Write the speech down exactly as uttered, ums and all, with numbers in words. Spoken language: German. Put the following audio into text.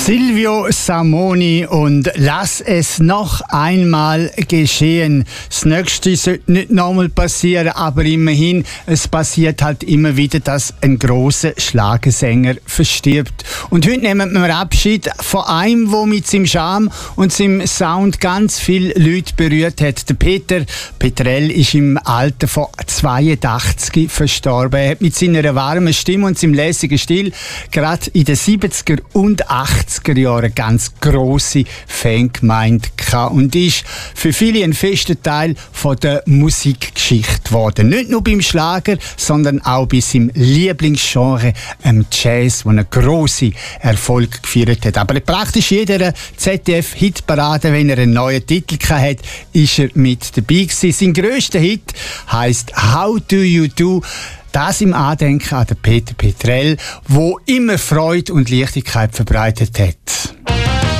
Silvio Samoni und Lass es noch einmal geschehen. Das Nächste sollte nicht nochmal passieren, aber immerhin, es passiert halt immer wieder, dass ein grosser Schlagersänger verstirbt. Und heute nehmen wir Abschied von einem, der mit seinem Charme und seinem Sound ganz viele Leute berührt hat. Der Peter Petrell ist im Alter von zweiundachtzig verstorben. Er hat mit seiner warmen Stimme und seinem lässigen Stil gerade in den siebziger und achtziger Jahren ganz grosse Fangemeinde gehabt und ist für viele ein fester Teil von der Musikgeschichte geworden. Nicht nur beim Schlager, sondern auch bei seinem Lieblingsgenre, dem Jazz, der einen grossen Erfolg gefeiert hat. Aber praktisch jeder Z D F-Hitparade, wenn er einen neuen Titel hatte, ist er mit dabei gewesen. Sein grösster Hit heisst «How Do You Do?». Das im Andenken an den Peter Petrell, wo immer Freude und Leichtigkeit verbreitet hat.